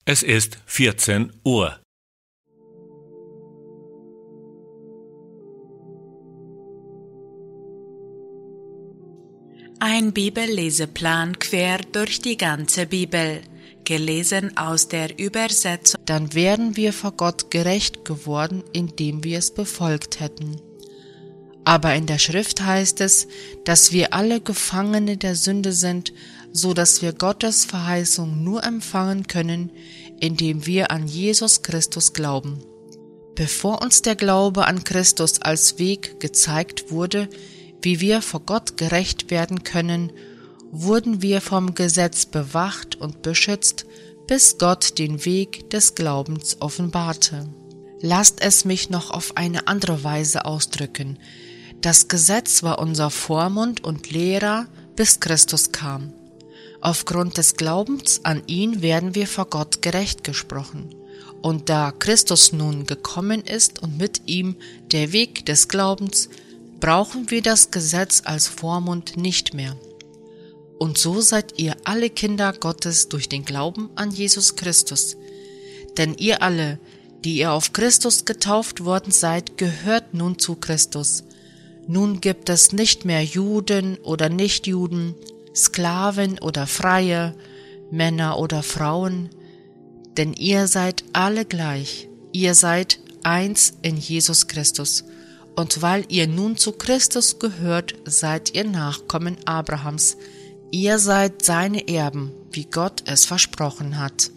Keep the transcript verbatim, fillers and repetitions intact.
Es ist vierzehn Uhr. Ein Bibelleseplan quer durch die ganze Bibel, gelesen aus der Übersetzung. Dann wären wir vor Gott gerecht geworden, indem wir es befolgt hätten. Aber in der Schrift heißt es, dass wir alle Gefangene der Sünde sind, so dass wir Gottes Verheißung nur empfangen können, indem wir an Jesus Christus glauben. Bevor uns der Glaube an Christus als Weg gezeigt wurde, wie wir vor Gott gerecht werden können, wurden wir vom Gesetz bewacht und beschützt, bis Gott den Weg des Glaubens offenbarte. Lasst es mich noch auf eine andere Weise ausdrücken. Das Gesetz war unser Vormund und Lehrer, bis Christus kam. Aufgrund des Glaubens an ihn werden wir vor Gott gerecht gesprochen. Und da Christus nun gekommen ist und mit ihm der Weg des Glaubens, brauchen wir das Gesetz als Vormund nicht mehr. Und so seid ihr alle Kinder Gottes durch den Glauben an Jesus Christus. Denn ihr alle, die ihr auf Christus getauft worden seid, gehört nun zu Christus. Nun gibt es nicht mehr Juden oder Nichtjuden, Sklaven oder Freie, Männer oder Frauen, denn ihr seid alle gleich, ihr seid eins in Jesus Christus. Und weil ihr nun zu Christus gehört, seid ihr Nachkommen Abrahams, ihr seid seine Erben, wie Gott es versprochen hat.